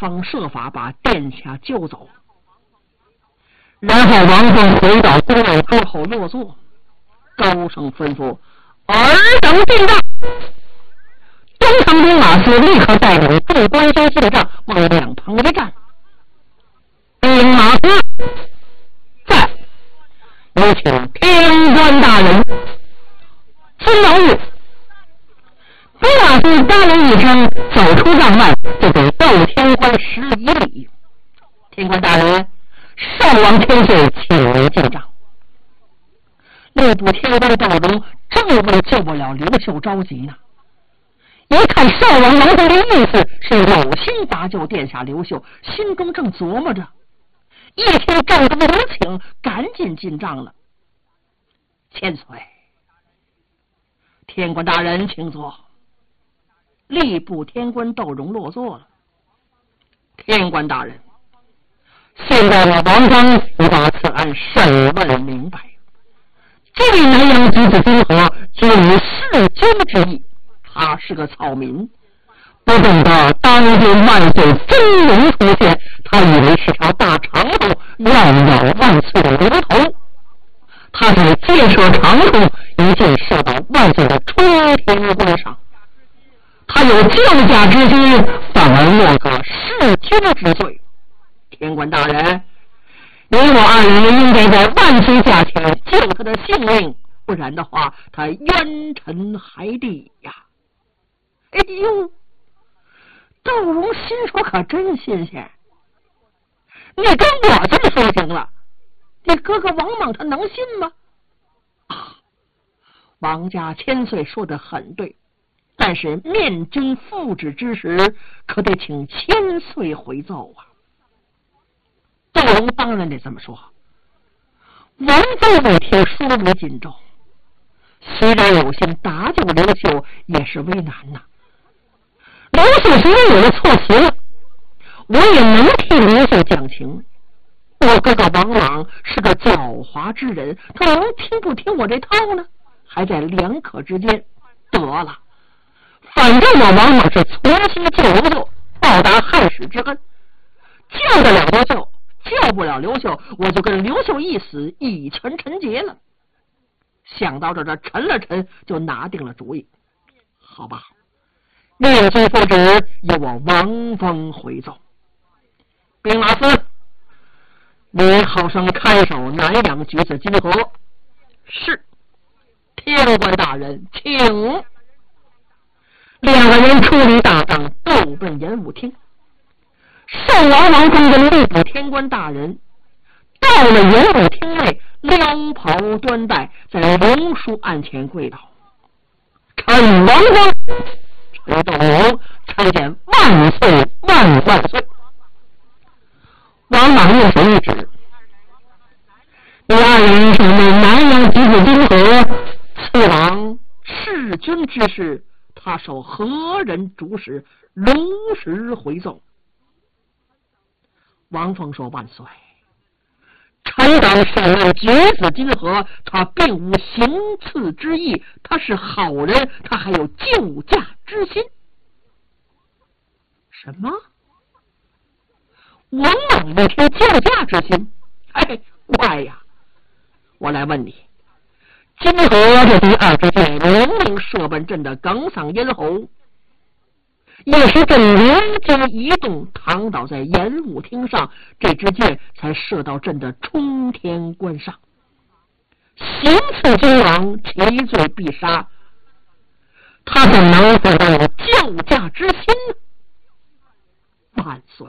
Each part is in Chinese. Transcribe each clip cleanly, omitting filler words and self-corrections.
方设法把殿下救走。然后王凤回到宫内之后落座，高声吩咐：“尔等进帐！”东堂兵马司立刻带领众官军进帐，往两旁一站。兵马司在，有请天官大人。孙老玉。兵马司答应一声，走出帐外，就给窦天官施一礼。天官大人，少王千岁请您进帐。吏部天官窦荣正为救不了刘秀着急呢，一看少王王凤的意思是有心搭救殿下刘秀，心中正琢磨着，一听帐中有请，赶紧进帐了。千岁，天官大人请坐。吏部天官窦荣落座了。天官大人，现在我王刚已把此案审问明白，这位南阳举子金河居于弑君之意，他是个草民，不等到当今万岁真龙出现，他以为是条大长虫，要咬万岁的龙头。他是借射长虫，一箭射到万岁的冲天关上。他有救驾之心，反而落个弑君之罪。天官大人，你我二人应该在万岁驾前救他的性命，不然的话，他冤沉海底呀！哎呦，窦荣心说可真新鲜。你跟我这么说行了，你哥哥王莽他能信吗？啊，王家千岁说得很对。但是面君复旨之时，可得请千岁回奏啊！窦荣当然得这么说。王凤每天疏于荆州，虽然有心搭救刘秀，也是为难呐。刘秀虽然有了错行，我也能替刘秀讲情。我哥哥王莽是个狡猾之人，他能听不听我这套呢？还在两可之间。得了。反正我王莽是从新救刘秀，报答汉室之恩，救得了刘秀，救不了刘秀，我就跟刘秀一死，以全臣节了。想到这沉了沉，就拿定了主意。好吧，面君复旨，由我王峰回奏。兵马司，你好生看守南阳举子金河。是。天官大人，请。两个人出离大帐，斗奔演武厅。寿王王峰跟吏部天官大人到了演武厅内，撩袍端带，在龙书案前跪倒。臣王峰，陈窦荣参见万岁万万岁。王莽用手一指：你二人是为南阳举子金河，次郎弑君之事，他受何人主使，如实回奏。王峰说：万岁，臣等审问举子金河，他并无行刺之意，他是好人，他还有救驾之心。什么？王莽一听救驾之心，哎，怪呀！我来问你，金河这第二支箭明明射奔朕的耿嗓咽喉，也是朕灵机一动，躺倒在演武厅上，这支箭才射到朕的冲天关上。行刺君王，其罪必杀，他怎能做到有救驾之心呢？万岁！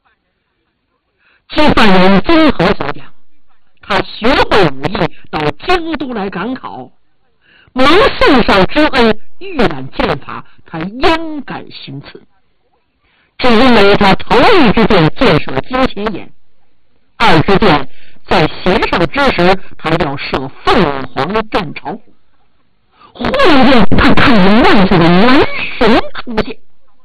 据犯人金河所讲，他学会武艺，到京都来赶考，蒙圣上之恩，预览剑法，他焉敢行刺？只因为他头一支箭箭射金钱眼，二支箭在弦上之时，他要射凤凰战巢。忽然间，他看见万岁的元神出现。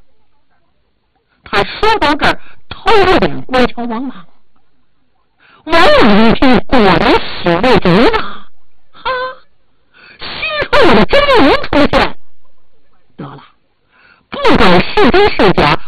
他说到这儿，偷了脸观瞧王莽。王莽一听，果然喜味极了，哈，心说我的真龙出现，得了，不管是真是假，